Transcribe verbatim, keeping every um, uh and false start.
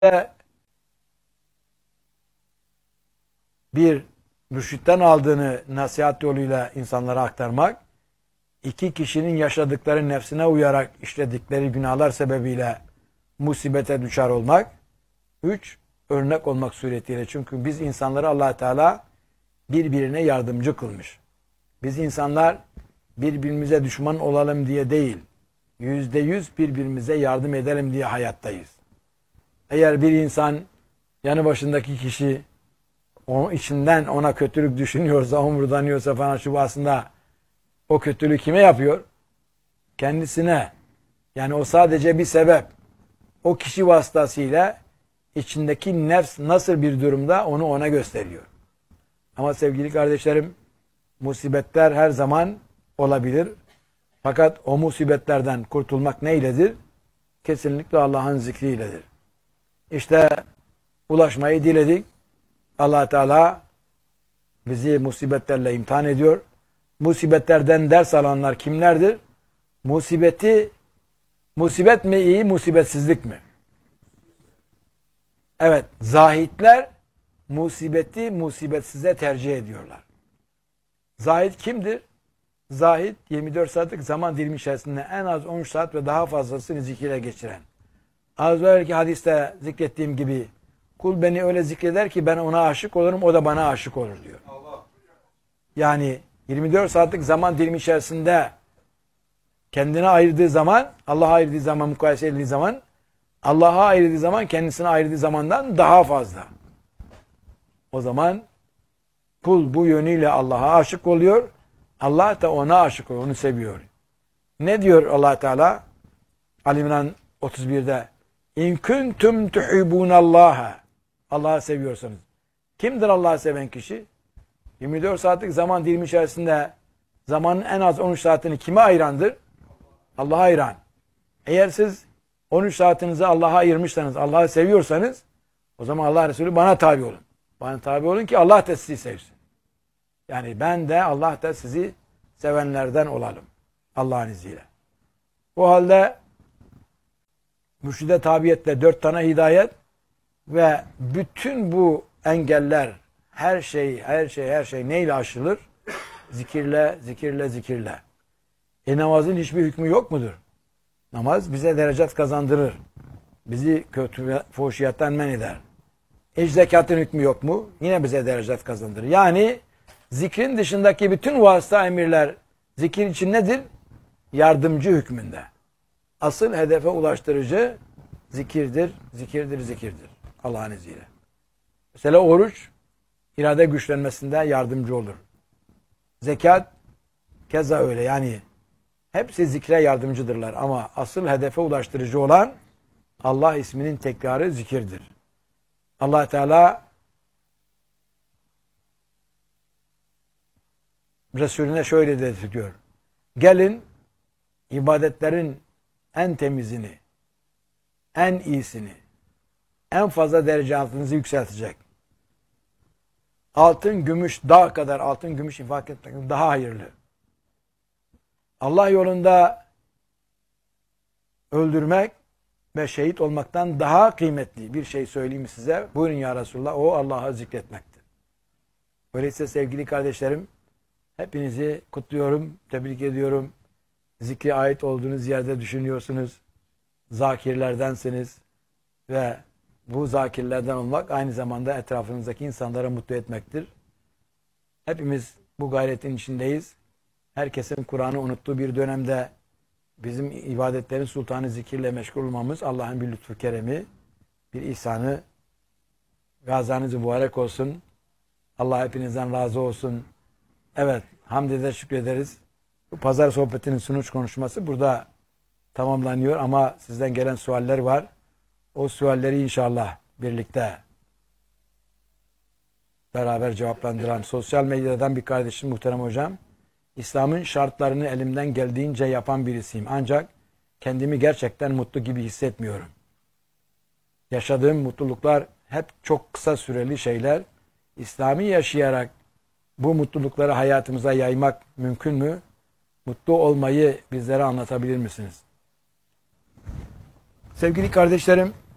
bir, mürşitten aldığını nasihat yoluyla insanlara aktarmak. İki, kişinin yaşadıkları nefsine uyarak işledikleri günahlar sebebiyle musibete düşer olmak. Üç, örnek olmak suretiyle. Çünkü biz insanları Allah Teala birbirine yardımcı kılmış. Biz insanlar birbirimize düşman olalım diye değil, yüzde yüz birbirimize yardım edelim diye hayattayız. Eğer bir insan yanı başındaki kişi o içinden ona kötülük düşünüyorsa, omurdanıyorsa falan, şu aslında o kötülüğü kime yapıyor? Kendisine. Yani o sadece bir sebep. O kişi vasıtasıyla içindeki nefs nasıl bir durumda onu ona gösteriyor. Ama sevgili kardeşlerim, musibetler her zaman olabilir. Fakat o musibetlerden kurtulmak neyledir? Kesinlikle Allah'ın zikriyledir. İşte ulaşmayı diledik. Allah Teala bizi musibetlerle imtihan ediyor. Musibetlerden ders alanlar kimlerdir? Musibeti, musibet mi iyi, musibetsizlik mi? Evet, zahitler musibeti musibetsize tercih ediyorlar. Zahit kimdir? Zahit yirmi dört saatlik zaman dilimi içerisinde en az on saat ve daha fazlasını zikirle geçiren. Az önceki hadiste zikrettiğim gibi kul beni öyle zikreder ki ben ona aşık olurum, o da bana aşık olur diyor. Yani yirmi dört saatlik zaman dilimi içerisinde kendine ayırdığı zaman, Allah'a ayırdığı zaman, mukayese edildiği zaman, Allah'a ayırdığı zaman kendisine ayırdığı zamandan daha fazla. O zaman kul bu yönüyle Allah'a aşık oluyor. Allah da ona aşık oluyor, onu seviyor. Ne diyor Allah Teala? Ali İmran otuz birde İn kuntum tuhibbunallaha. Allah'ı seviyorsanız. Kimdir Allah'ı seven kişi? yirmi dört saatlik zaman dilimi içerisinde zamanın en az on üç saatini kime ayırandır? Allah'a ayıran. Eğer siz on üç saatinizi Allah'a ayırmışsanız, Allah'ı seviyorsanız, o zaman Allah Resulü bana tabi olun. Bana tabi olun ki Allah da sizi sevsin. Yani ben de Allah da sizi sevenlerden olalım. Allah'ın izniyle. Bu halde mürşide tabiyetle dört tane hidayet ve bütün bu engeller, her şey, her şey, her şey neyle aşılır? Zikirle, zikirle, zikirle. E namazın hiçbir hükmü yok mudur? Namaz bize derecat kazandırır. Bizi kötü ve fuhşiyattan men eder. E zekatın hükmü yok mu? Yine bize derecat kazandırır. Yani zikrin dışındaki bütün vasıta emirler zikir için nedir? Yardımcı hükmünde. Asıl hedefe ulaştırıcı zikirdir, zikirdir, zikirdir. Allah'ın izniyle. Mesela oruç, irade güçlenmesinde yardımcı olur. Zekat, keza öyle. Yani hepsi zikre yardımcıdırlar. Ama asıl hedefe ulaştırıcı olan Allah isminin tekrarı zikirdir. Allah Teala Resulüne şöyle dedi diyor. Gelin ibadetlerin en temizini, en iyisini, en fazla derece altınızı yükseltecek. Altın, gümüş, dağ kadar altın, gümüş infak etmek daha hayırlı. Allah yolunda öldürmek ve şehit olmaktan daha kıymetli bir şey söyleyeyim size. Buyurun ya Resulullah, o Allah'ı zikretmektir. Öyleyse sevgili kardeşlerim, hepinizi kutluyorum, tebrik ediyorum. Zikre ait olduğunuz yerde düşünüyorsunuz. Zakirlerdensiniz ve bu zakirlerden olmak aynı zamanda etrafınızdaki insanlara mutlu etmektir. Hepimiz bu gayretin içindeyiz. Herkesin Kur'an'ı unuttuğu bir dönemde bizim ibadetlerin sultanı zikirle meşgul olmamız Allah'ın bir lütfu keremi, bir ihsanı. Gazanız mübarek olsun. Allah hepinizden razı olsun. Evet, hamd eder, şükrederiz. Bu pazar sohbetinin sunuş konuşması burada tamamlanıyor ama sizden gelen sualler var. O sualleri inşallah birlikte beraber cevaplandıran sosyal medyadan bir kardeşim, muhterem hocam. İslam'ın şartlarını elimden geldiğince yapan birisiyim. Ancak kendimi gerçekten mutlu gibi hissetmiyorum. Yaşadığım mutluluklar hep çok kısa süreli şeyler. İslam'ı yaşayarak bu mutlulukları hayatımıza yaymak mümkün mü? Mutlu olmayı bizlere anlatabilir misiniz? Sevgili kardeşlerim,